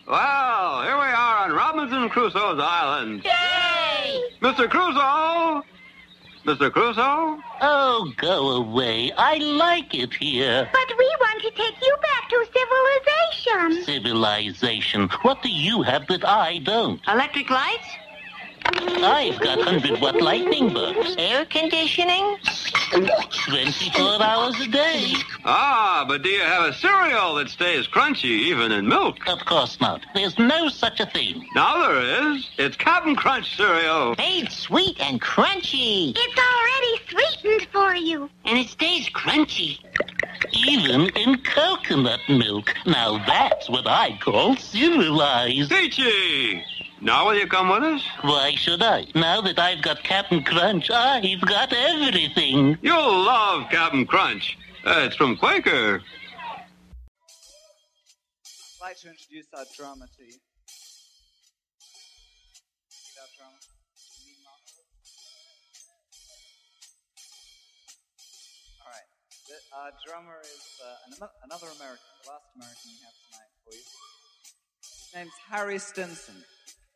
Well, here we are on Robinson Crusoe's island. Yay! Mr. Crusoe! Mr. Crusoe? Oh, go away. I like it here. But we want to take you back to civilization. Civilization. What do you have that I don't? Electric lights? I've got 100-watt lightning bugs. Air conditioning? 24 hours a day. Ah, but do you have a cereal that stays crunchy even in milk? Of course not. There's no such a thing. Now there is. It's Captain Crunch cereal. Made sweet and crunchy. It's already sweetened for you. And it stays crunchy. Even in coconut milk. Now that's what I call civilized. Peachy! Now will you come with us? Why should I? Now that I've got Captain Crunch, I've got everything. You'll love Captain Crunch. It's from Quaker. I'd like to introduce our drama to you. See our drama? All right. Our drummer is another American, the last American we have tonight for you. His name's Harry Stinson.